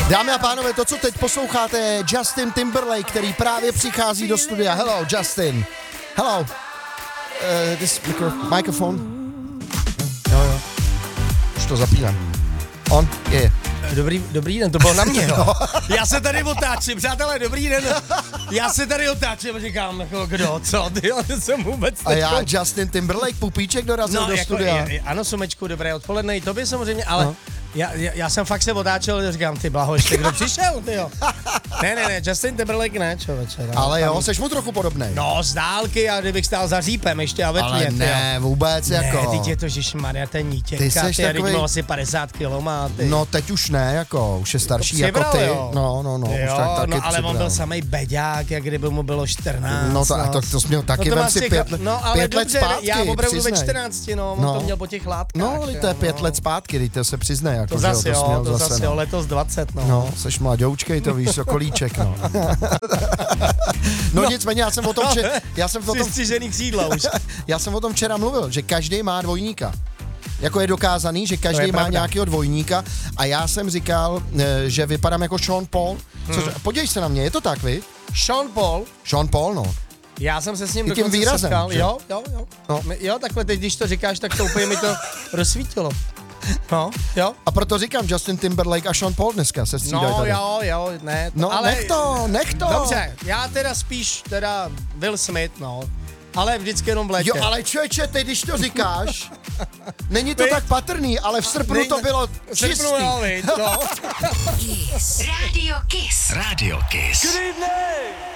Dámy a pánové, to, co teď posloucháte, je Justin Timberlake, který právě přichází do studia. Hello, Justin. Hello. This microphone. Jo. Už to zapínám. On je. Dobrý den, to bylo na mě, jo. Já se tady otáčím, přátelé, dobrý den. Já se tady otáčím a říkám, jako kdo, co, ty, jsem vůbec A já, Justin Timberlake, pupíček dorazil do studia. Ano, Sumečku, dobré odpoledne, i tobě samozřejmě, ale no. Já jsem fakt se otáčel a říkám, ty blaho, ještě kdo přišel, ty jo. Ne, Justin Timberlake ne, člověče. No, ale jo, seš mu trochu podobnej. No, z dálky, a kdybych stál za řípem ještě a ve tmě, ale ne, jo. Vůbec jako. Ne, teď je to, ježišmarja, ten nítěnka, ty seš takový... asi 50 kilo má, ty. No, teď už ne, jako, už je starší přibral, jako ty. Jo. No, jo, už tak taky no, ale přibral. on byl samej beďák, jak kdyby mu bylo 14. No, to jsi měl taky, vem si 5 let zpátky, já opravdu přiznej. ve 14, no, on to měl po těch látkách. No, ale to je 5 let zpátky, teď se přiznej, jako, to zase jo, to zase no. Letos 20, no. No, seš mladoučkej, to víš, sokolíček, no. No nicméně, já jsem o tom střížený křídla už. Já jsem o tom včera mluvil, že každý má dvojníka. Jako je dokázaný, že každý má nějakého dvojníka a já jsem říkal, že vypadám jako Sean Paul. Podívej se na mě, je to tak, vy? Sean Paul, no. Já jsem se s ním i tím výrazem, setkal. Že? Jo. No. Jo, takhle teď, když to říkáš, tak to úplně mi to rozsvítilo. No, jo. A proto říkám, Justin Timberlake a Sean Paul dneska se střídají tady. Jo, ne. No, ale... nech to. Dobře, já teda spíš Will Smith, no. Ale vždycky jenom v létě. Jo, ale člověče, teď když to říkáš, není to tak patrný, ale v srpnu to bylo čistý. No. Kiss. Radio Kiss. Radio Kiss. Good evening.